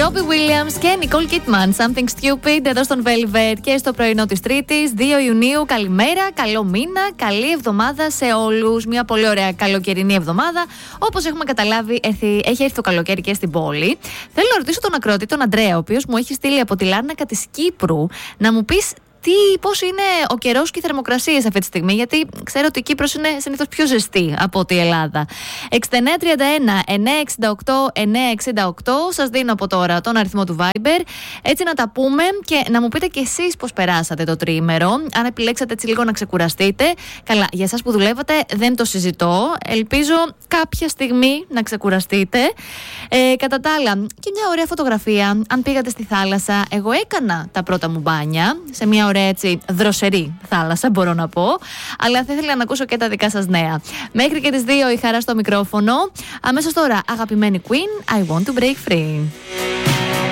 Robbie Williams και Nicole Kidman, Something Stupid, εδώ στον Velvet και στο πρωινό της Τρίτης, 2 Ιουνίου. Καλημέρα, καλό μήνα, καλή εβδομάδα σε όλους. Μια πολύ ωραία καλοκαιρινή εβδομάδα. Όπως έχουμε καταλάβει, έχει έρθει το καλοκαίρι και στην πόλη. Θέλω να ρωτήσω τον ακροατή, τον Αντρέα, ο οποίος μου έχει στείλει από τη Λάρνακα της Κύπρου, να μου πεις πώς είναι ο καιρός και οι θερμοκρασίες αυτή τη στιγμή, γιατί ξέρω ότι η Κύπρος είναι συνήθως πιο ζεστή από ότι η Ελλάδα. 6931 968 968, σας δίνω από τώρα τον αριθμό του Viber, έτσι να τα πούμε και να μου πείτε κι εσείς πώς περάσατε το τριήμερο, αν επιλέξατε έτσι λίγο να ξεκουραστείτε. Καλά, για εσάς που δουλεύατε δεν το συζητώ, ελπίζω κάποια στιγμή να ξεκουραστείτε. Κατά τα άλλα, και μια ωραία φωτογραφία, αν πήγατε στη θάλασσα. Εγώ έκανα τα πρώτα μου μπάνια σε μια ωραία έτσι δροσερή θάλασσα, μπορώ να πω, αλλά θα ήθελα να ακούσω και τα δικά σας νέα. Μέχρι και τις 2 η Χαρά στο μικρόφωνο. Αμέσως τώρα, αγαπημένη Queen, I Want to Break Free.